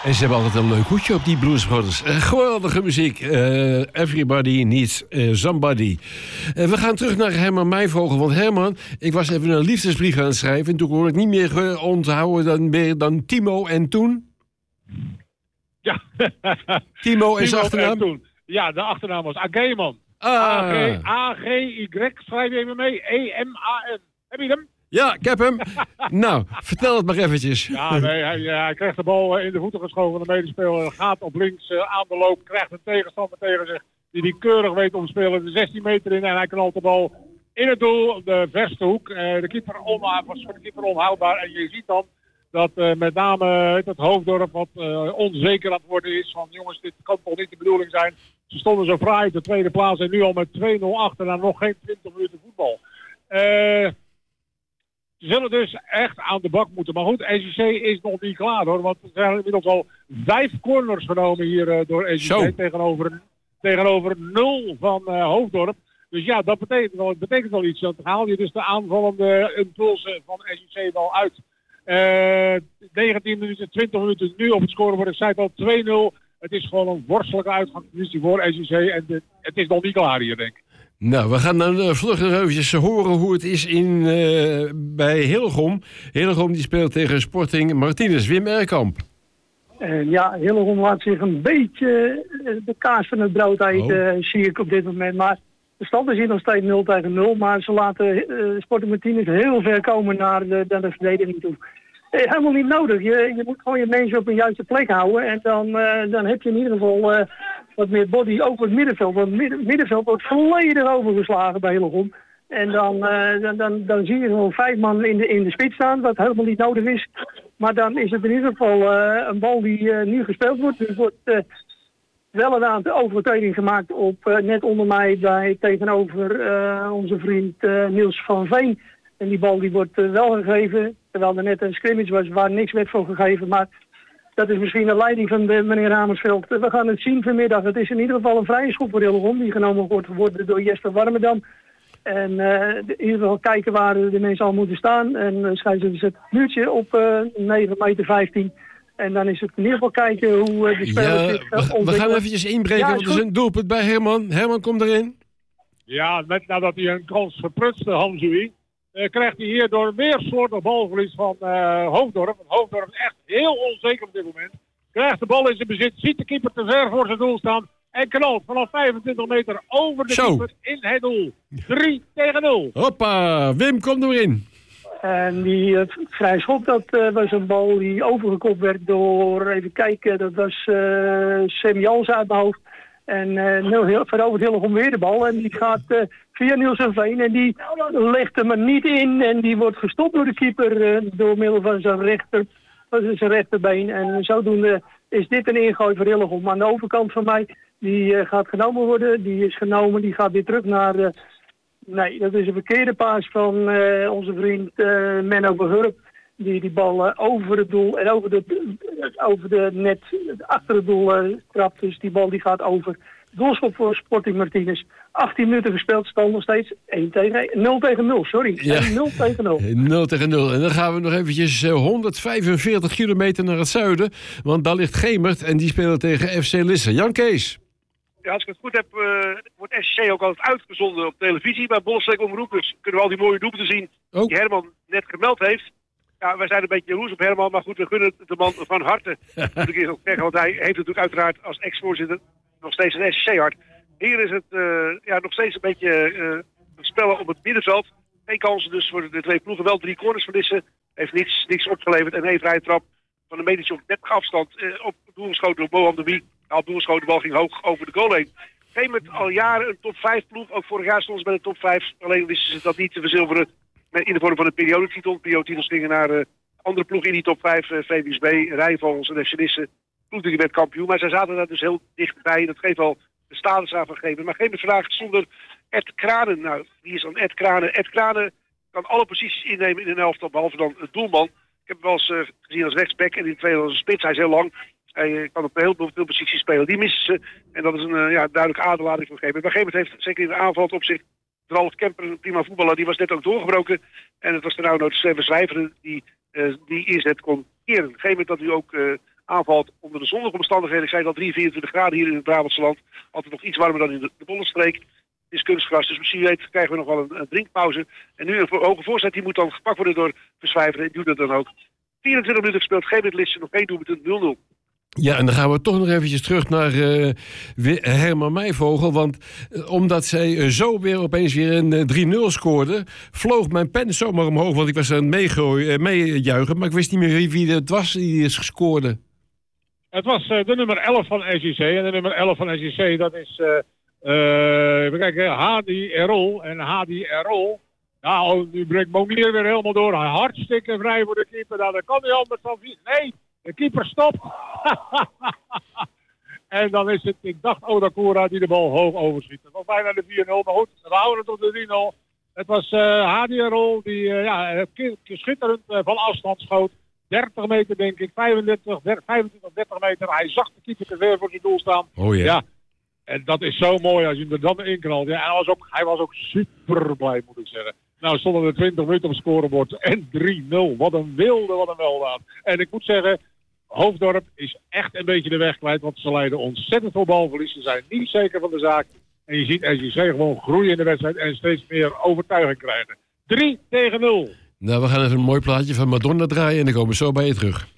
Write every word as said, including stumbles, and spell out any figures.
En ze hebben altijd een leuk hoedje op, die Blues Brothers. Uh, geweldige muziek. Uh, everybody needs uh, somebody. Uh, we gaan terug naar Herman Meijvogel. Want Herman, ik was even een liefdesbrief aan het schrijven. En toen kon ik niet meer onthouden dan, meer dan Timo en toen. Ja. Timo is achternaam? Ja, de achternaam was Ageman. Ah. A G Y, schrijf je even mee. E M A N. Heb je hem? Ja, ik heb hem. Nou, vertel het maar eventjes. Ja, nee, hij, hij krijgt de bal in de voeten geschoven van de medespeler. Gaat op links uh, aan de loop. Krijgt een tegenstander tegen zich. Die die keurig weet omspelen. De zestien meter in en hij knalt de bal in het doel. De verste hoek. Uh, de keeper onha- was voor de keeper onhoudbaar. En je ziet dan dat uh, met name het Hoofddorp wat uh, onzeker aan het worden is. Van jongens, dit kan toch niet de bedoeling zijn. Ze stonden zo fraai op de tweede plaats. En nu al met twee nul achter na nog geen twintig minuten voetbal. Eh... Uh, Ze zullen dus echt aan de bak moeten. Maar goed, S C C is nog niet klaar hoor. Want er zijn inmiddels al vijf corners genomen hier uh, door S C C. Tegenover, tegenover nul van uh, Hoofddorp. Dus ja, dat betekent wel, dat betekent wel iets. Dan haal je dus de aanvallende impulsen van S C C wel uit. Uh, negentien minuten, twintig minuten nu op het scorebord. Ik zei het al, twee nul. Het is gewoon een worstelijke uitgangspositie voor S C C. En de, het is nog niet klaar hier, denk ik. Nou, we gaan dan uh, vlug nog eventjes horen hoe het is in, uh, bij Hillegom. Hillegom die speelt tegen Sporting Martinez. Wim Erkamp. Uh, ja, Hillegom laat zich een beetje uh, de kaas van het brood eten, oh. uh, zie ik op dit moment. Maar de stand is hier nog steeds nul tegen nul. Maar ze laten uh, Sporting Martinez heel ver komen naar de, naar de verdediging toe. Uh, helemaal niet nodig. Je, je moet gewoon je mensen op een juiste plek houden. En dan, uh, dan heb je in ieder geval uh, wat meer body ook op het middenveld. Want het midden, middenveld wordt volledig overgeslagen bij Hillegom. En dan, uh, dan, dan, dan zie je gewoon vijf man in de, in de spits staan, wat helemaal niet nodig is. Maar dan is het in ieder geval uh, een bal die uh, nu gespeeld wordt. Dus wordt uh, wel een aantal overtreding gemaakt op uh, net onder mij bij tegenover uh, onze vriend uh, Niels van Veen. En die bal die wordt uh, wel gegeven, terwijl er net een scrimmage was waar niks werd voor gegeven. Maar dat is misschien de leiding van de, meneer Amersveld. We gaan het zien vanmiddag. Het is in ieder geval een vrije schop voor Hillegom, die genomen wordt geworden door Jesper Warmerdam. En uh, in ieder geval kijken waar de mensen al moeten staan. En uh, schijnen ze het muurtje op uh, negen meter vijftien. En dan is het in ieder geval kijken hoe uh, de spelers zich uh, ontwikkelen. We gaan eventjes inbreken, ja, want er is een doelpunt bij Herman. Herman, kom erin. Ja, met nadat hij een kans verprutste, Hamzoui, uh, krijgt hij hier door meer soorten balverlies van uh, Hoofddorp. Want Hoofddorp is echt heel onzeker op dit moment. Krijgt de bal in zijn bezit, ziet de keeper te ver voor zijn doel staan. En knalt vanaf vijfentwintig meter over de Zo. keeper in het doel. drie tegen nul. Hoppa, Wim, kom erin. En die uh, vrije schop, dat uh, was een bal die overgekopt werd door, even kijken, dat was uh, Sam Jans uit mijn hoofd. En uh, verovert Hillegom weer de bal. En die gaat uh, via Niels van Veen. En die legt hem er niet in. En die wordt gestopt door de keeper uh, door middel van zijn rechter, van zijn rechterbeen. En zodoende is dit een ingooi voor Hillegom. Aan de overkant van mij, die uh, gaat genomen worden. Die is genomen, die gaat weer terug naar... Uh, nee, dat is een verkeerde paas van uh, onze vriend uh, Menno Behurp. Die die bal uh, over het doel en over de, over de net achter het doel uh, trapt. Dus die bal die gaat over. Doelschop voor Sporting Martinez. achttien minuten gespeeld, stand nog steeds één tegen nul tegen nul, sorry. Ja. nul tegen nul. nul tegen nul. En dan gaan we nog eventjes uh, honderdvijfenveertig kilometer naar het zuiden. Want daar ligt Gemert en die spelen tegen F C Lisse. Jan Kees. Ja, als ik het goed heb, uh, wordt S C C ook altijd uitgezonden op televisie bij Bollenstreek Omroep. Dus kunnen we al die mooie doelpunten zien Oh. die Herman net gemeld heeft. Ja, wij zijn een beetje jaloers op Herman, maar goed, we gunnen het de man van harte. Moet ik eerst ook zeggen, want hij heeft natuurlijk uiteraard als ex-voorzitter nog steeds een S C C-hart. Hier is het uh, ja, nog steeds een beetje uh, spellen op het middenveld. Geen kansen dus voor de twee ploegen. Wel drie corners verlissen. Heeft niks, niks opgeleverd. En één vrije trap van een metertje op dertig afstand. Uh, op doelgeschoten door Bohan de Wie. Al doelgeschoten, de bal ging hoog over de goal heen. Geen met al jaren een top vijf ploeg. Ook vorig jaar stonden ze bij de top vijf. Alleen wisten ze dat niet te verzilveren in de vorm van een periodetitel. De periodetitels gingen naar uh, andere ploegen in die top vijf. Uh, V B S B, Rijnvogels en F C Lisse. Ploeg werd kampioen. Maar zij zaten daar dus heel dichtbij. Dat geeft al de status aan van geven. Maar geen vraag zonder Ed Kranen. Nou, wie is dan Ed Kranen? Ed Kranen kan alle posities innemen in een elftal, behalve dan het doelman. Ik heb hem wel eens uh, gezien als rechtsback en in de tweede als een spits. Hij is heel lang. Hij uh, kan op heel veel posities spelen. Die missen ze. En dat is een uh, ja, duidelijke aderlading van geven. Maar op een gegeven moment heeft zeker in de aanval op zich Ralf Kemper, een prima voetballer, die was net ook doorgebroken. En het was de nou nooit Sven Zwijveren die uh, die inzet kon keren. Op een gegeven moment dat u ook uh, aanvalt onder de zonnige omstandigheden. Ik zei al drie, vierentwintig graden hier in het Brabantse land. Altijd nog iets warmer dan in de, de Bollenstreek. Het is kunstgras, dus misschien weet krijgen we nog wel een, een drinkpauze. En nu een hoge voorzet, die moet dan gepakt worden door Verswijver. En doet dat dan ook. vierentwintig minuten gespeeld, geen Lidlitsen, nog één doelpunt, nul nul. Ja, en dan gaan we toch nog eventjes terug naar uh, Herman Meijvogel. Want uh, omdat zij uh, zo weer opeens weer een uh, drie nul scoorde, vloog mijn pen zomaar omhoog. Want ik was aan het meegooien, uh, meejuichen, maar ik wist niet meer wie, wie het was die scoorde. Het was uh, de nummer elf van S J C. En de nummer elf van S J C, dat is... Uh, uh, even kijken, Hadi Errol. En Hadi Errol... Nou, nu breekt Monier weer helemaal door. Hartstikke vrij voor de keeper. Nou, dat kan niet anders dan... Nee, de keeper stopt. En dan is het, ik dacht Odakura die de bal hoog overschiet. Het was bijna de vier nul, maar goed, we houden het op de drie nul. Het was uh, Hadi Errol die uh, ja, schitterend uh, van afstand schoot. dertig meter denk ik, vijfentwintig, vijfentwintig, dertig meter. Hij zag de keeper te ver voor zijn doel staan. Oh ja. Ja. En dat is zo mooi als je hem er dan in knalt. Ja, en hij was ook, hij was ook super blij, moet ik zeggen. Nou stonden er twintig minuten op het scorebord en drie nul. Wat een wilde, wat een weldaad. En ik moet zeggen, Hoofddorp is echt een beetje de weg kwijt. Want ze leiden ontzettend veel balverlies. Ze zijn niet zeker van de zaak. En je ziet S J C gewoon groeien in de wedstrijd en steeds meer overtuiging krijgen. drie tegen nul. Nou, we gaan even een mooi plaatje van Madonna draaien en dan komen we zo bij je terug.